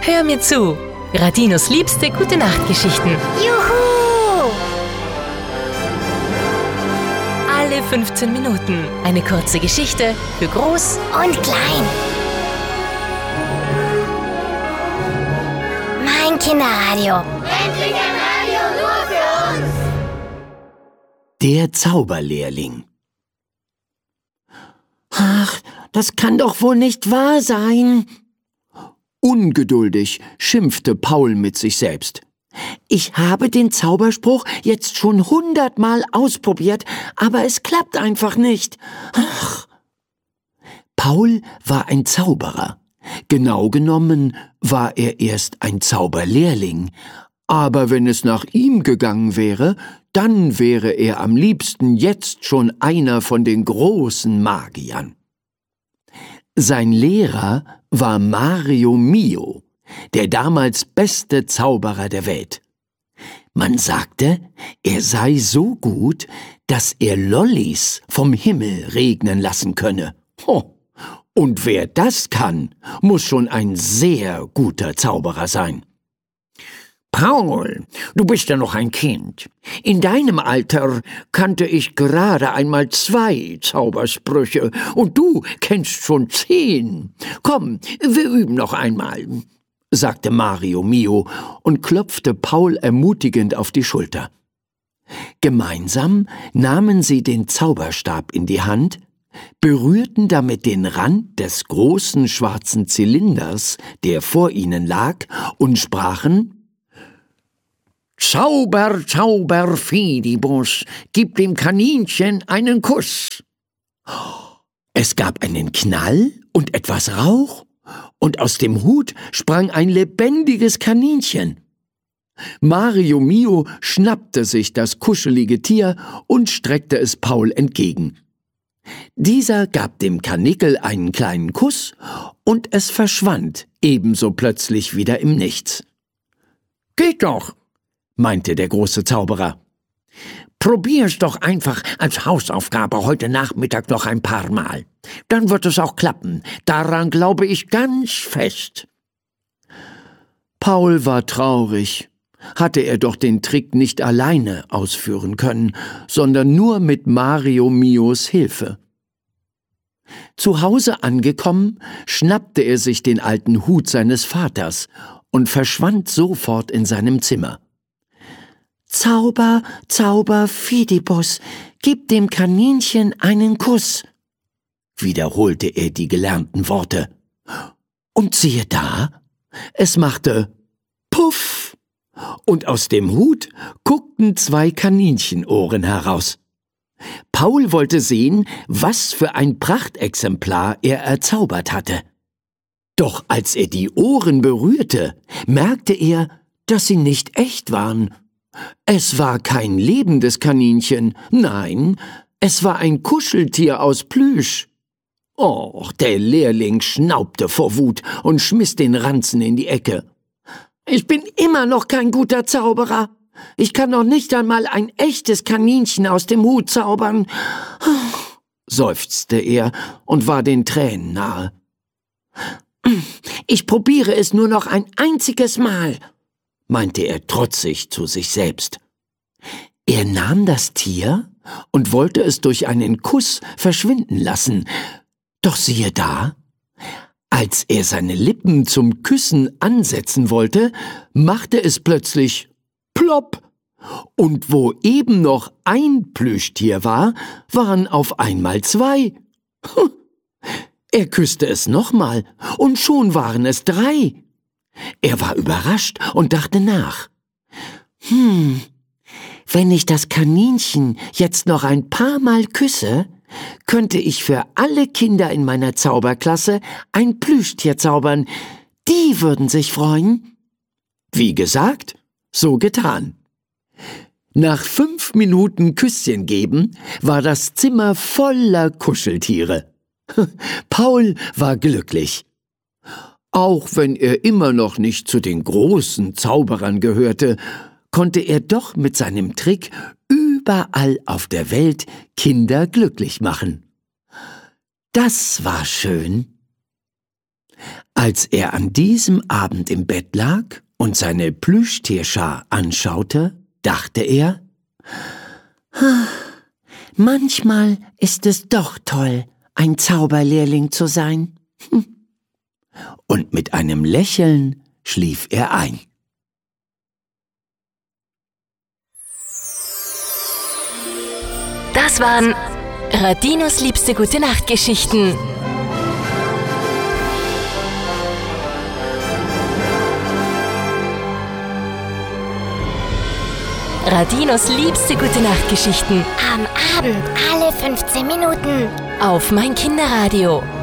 Hör mir zu. Radinos liebste Gute-Nacht-Geschichten. Juhu! Alle 15 Minuten eine kurze Geschichte für Groß Und klein. Mein Kinderradio. Endlich ein Radio nur für uns! Der Zauberlehrling. Ach, das kann doch wohl nicht wahr sein. Ungeduldig schimpfte Paul mit sich selbst. Ich habe den Zauberspruch jetzt schon 100-mal ausprobiert, aber es klappt einfach nicht. Ach. Paul war ein Zauberer. Genau genommen war er erst ein Zauberlehrling. Aber wenn es nach ihm gegangen wäre, dann wäre er am liebsten jetzt schon einer von den großen Magiern. Sein Lehrer war Mario Mio, der damals beste Zauberer der Welt. Man sagte, er sei so gut, dass er Lollis vom Himmel regnen lassen könne. Und wer das kann, muss schon ein sehr guter Zauberer sein. Paul, du bist ja noch ein Kind. In deinem Alter kannte ich gerade einmal 2 Zaubersprüche und du kennst schon 10. Komm, wir üben noch einmal, sagte Mario Mio und klopfte Paul ermutigend auf die Schulter. Gemeinsam nahmen sie den Zauberstab in die Hand, berührten damit den Rand des großen schwarzen Zylinders, der vor ihnen lag, und sprachen: »Zauber, Zauber, Fidibus, gib dem Kaninchen einen Kuss.« Es gab einen Knall und etwas Rauch, und aus dem Hut sprang ein lebendiges Kaninchen. Mario Mio schnappte sich das kuschelige Tier und streckte es Paul entgegen. Dieser gab dem Karnickel einen kleinen Kuss, und es verschwand ebenso plötzlich wieder im Nichts. »Geht doch«, meinte der große Zauberer. »Probier's doch einfach als Hausaufgabe heute Nachmittag noch ein paar Mal. Dann wird es auch klappen. Daran glaube ich ganz fest.« Paul war traurig. Hatte er doch den Trick nicht alleine ausführen können, sondern nur mit Mario Mios Hilfe. Zu Hause angekommen, schnappte er sich den alten Hut seines Vaters und verschwand sofort in seinem Zimmer. »Zauber, Zauber, Fidibus, gib dem Kaninchen einen Kuss«, wiederholte er die gelernten Worte. Und siehe da, es machte Puff, und aus dem Hut guckten 2 Kaninchenohren heraus. Paul wollte sehen, was für ein Prachtexemplar er erzaubert hatte. Doch als er die Ohren berührte, merkte er, dass sie nicht echt waren. Es war kein lebendes Kaninchen, nein, es war ein Kuscheltier aus Plüsch. Oh, der Lehrling schnaubte vor Wut und schmiss den Ranzen in die Ecke. »Ich bin immer noch kein guter Zauberer. Ich kann noch nicht einmal ein echtes Kaninchen aus dem Hut zaubern«, seufzte er und war den Tränen nahe. »Ich probiere es nur noch ein einziges Mal«, meinte er trotzig zu sich selbst. Er nahm das Tier und wollte es durch einen Kuss verschwinden lassen. Doch siehe da, als er seine Lippen zum Küssen ansetzen wollte, machte es plötzlich plopp, und wo eben noch ein Plüschtier war, waren auf einmal 2. Er küsste es nochmal, und schon waren es 3. Er war überrascht und dachte nach. Wenn ich das Kaninchen jetzt noch ein paar Mal küsse, könnte ich für alle Kinder in meiner Zauberklasse ein Plüschtier zaubern. Die würden sich freuen. Wie gesagt, so getan. Nach 5 Minuten Küsschen geben war das Zimmer voller Kuscheltiere. Paul war glücklich. Auch wenn er immer noch nicht zu den großen Zauberern gehörte, konnte er doch mit seinem Trick überall auf der Welt Kinder glücklich machen. Das war schön. Als er an diesem Abend im Bett lag und seine Plüschtierschar anschaute, dachte er, manchmal ist es doch toll, ein Zauberlehrling zu sein. Und mit einem Lächeln schlief er ein. Das waren Radinos liebste Gute-Nacht-Geschichten. Radinos liebste Gute-Nacht-Geschichten. Am Abend alle 15 Minuten. Auf mein Kinderradio.